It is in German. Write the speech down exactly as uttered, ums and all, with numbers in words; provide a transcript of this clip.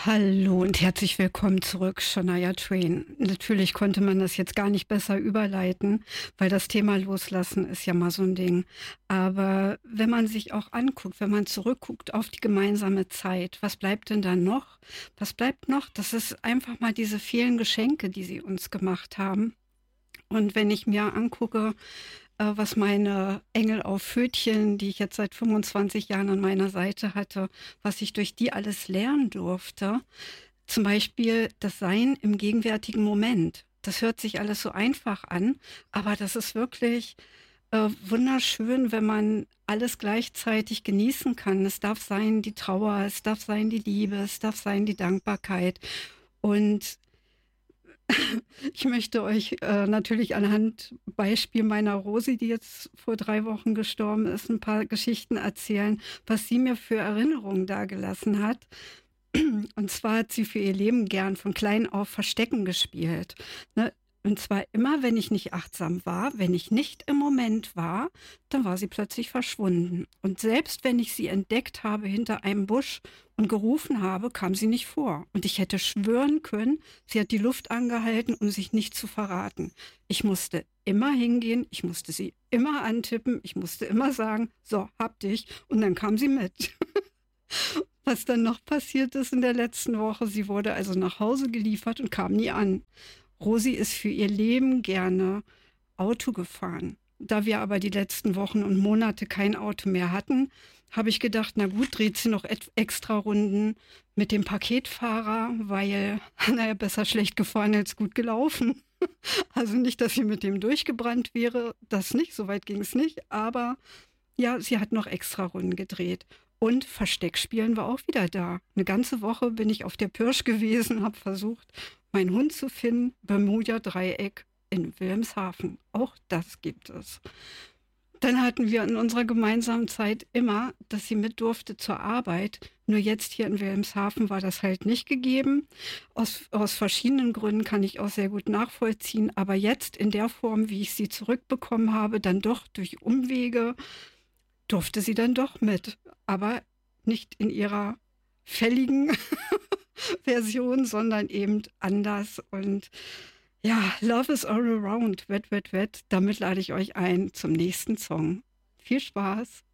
Hallo und herzlich willkommen zurück, Shania Twain. Natürlich konnte man das jetzt gar nicht besser überleiten, weil das Thema Loslassen ist ja mal so ein Ding. Aber wenn man sich auch anguckt, wenn man zurückguckt auf die gemeinsame Zeit, was bleibt denn da noch? Was bleibt noch? Das ist einfach mal diese vielen Geschenke, die sie uns gemacht haben. Und wenn ich mir angucke, äh, was meine Engel auf Pfötchen, die ich jetzt seit fünfundzwanzig Jahren an meiner Seite hatte, was ich durch die alles lernen durfte. Zum Beispiel das Sein im gegenwärtigen Moment. Das hört sich alles so einfach an, aber das ist wirklich äh, wunderschön, wenn man alles gleichzeitig genießen kann. Es darf sein die Trauer, es darf sein die Liebe, es darf sein die Dankbarkeit. Und ich möchte euch äh, natürlich anhand Beispiel meiner Rosi, die jetzt vor drei Wochen gestorben ist, ein paar Geschichten erzählen, was sie mir für Erinnerungen dagelassen hat. Und zwar hat sie für ihr Leben gern von klein auf Verstecken gespielt. Ne? Und zwar immer, wenn ich nicht achtsam war, wenn ich nicht im Moment war, dann war sie plötzlich verschwunden. Und selbst wenn ich sie entdeckt habe hinter einem Busch und gerufen habe, kam sie nicht vor. Und ich hätte schwören können, sie hat die Luft angehalten, um sich nicht zu verraten. Ich musste immer hingehen, ich musste sie immer antippen, ich musste immer sagen, so, hab dich. Und dann kam sie mit. Was dann noch passiert ist in der letzten Woche, sie wurde also nach Hause geliefert und kam nie an. Rosi ist für ihr Leben gerne Auto gefahren. Da wir aber die letzten Wochen und Monate kein Auto mehr hatten, habe ich gedacht, na gut, dreht sie noch extra Runden mit dem Paketfahrer, weil, naja, besser schlecht gefahren als gut gelaufen. Also nicht, dass sie mit dem durchgebrannt wäre, das nicht, so weit ging es nicht, aber ja, sie hat noch extra Runden gedreht. Und Versteckspielen war auch wieder da. Eine ganze Woche bin ich auf der Pirsch gewesen, habe versucht, meinen Hund zu finden. Bermuda-Dreieck in Wilhelmshaven. Auch das gibt es. Dann hatten wir in unserer gemeinsamen Zeit immer, dass sie mit durfte zur Arbeit. Nur jetzt hier in Wilhelmshaven war das halt nicht gegeben. Aus, aus verschiedenen Gründen kann ich auch sehr gut nachvollziehen. Aber jetzt in der Form, wie ich sie zurückbekommen habe, dann doch durch Umwege, durfte sie dann doch mit. Aber nicht in ihrer fälligen Version, sondern eben anders. Und ja, Love is all around, wet, wet, wet. Damit lade ich euch ein zum nächsten Song. Viel Spaß!